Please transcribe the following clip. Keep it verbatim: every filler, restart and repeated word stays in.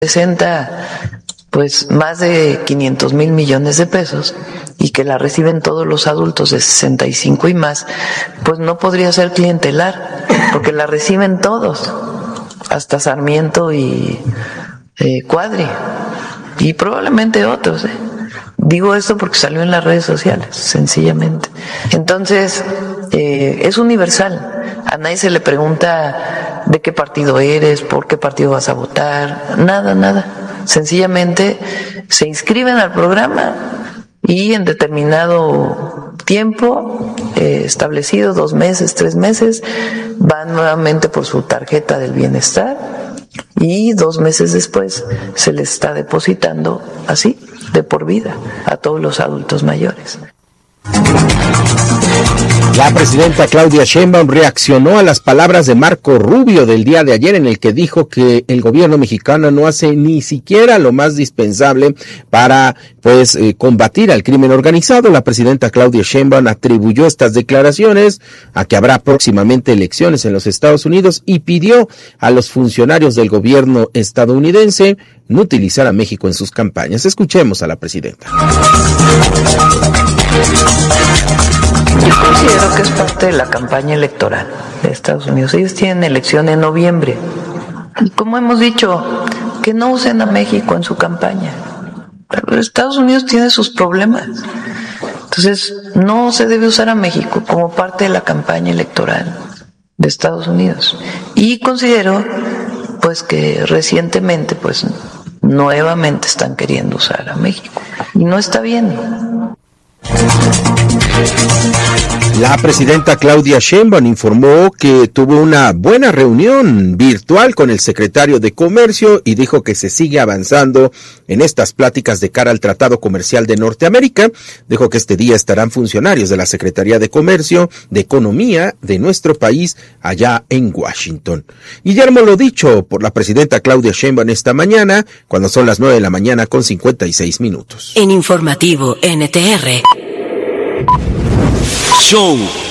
representa pues más de quinientos mil millones de pesos y que la reciben todos los adultos de sesenta y cinco y más, pues no podría ser clientelar, porque la reciben todos, hasta Sarmiento y eh, Cuadri, y probablemente otros, ¿eh? Digo esto porque salió en las redes sociales, sencillamente. Entonces, eh, es universal. A nadie se le pregunta de qué partido eres, por qué partido vas a votar, nada, nada. Sencillamente se inscriben al programa y en determinado tiempo eh, establecido, dos meses, tres meses, van nuevamente por su tarjeta del bienestar y dos meses después se les está depositando así, de por vida, a todos los adultos mayores. La presidenta Claudia Sheinbaum reaccionó a las palabras de Marco Rubio del día de ayer, en el que dijo que el gobierno mexicano no hace ni siquiera lo más dispensable para pues eh, combatir al crimen organizado. La presidenta Claudia Sheinbaum atribuyó estas declaraciones a que habrá próximamente elecciones en los Estados Unidos y pidió a los funcionarios del gobierno estadounidense no utilizar a México en sus campañas. Escuchemos a la presidenta. Yo considero que es parte de la campaña electoral de Estados Unidos. Ellos tienen elección en noviembre. Y como hemos dicho, que no usen a México en su campaña. Pero Estados Unidos tiene sus problemas. Entonces, no se debe usar a México como parte de la campaña electoral de Estados Unidos. Y considero, pues, que recientemente, pues, nuevamente están queriendo usar a México. Y no está bien. La presidenta Claudia Sheinbaum informó que tuvo una buena reunión virtual con el secretario de Comercio y dijo que se sigue avanzando en estas pláticas de cara al Tratado Comercial de Norteamérica. Dijo que este día estarán funcionarios de la Secretaría de Comercio, de Economía de nuestro país allá en Washington. Guillermo, lo dicho por la presidenta Claudia Sheinbaum esta mañana, cuando son las nueve de la mañana con cincuenta y seis minutos. En Informativo N T R. Show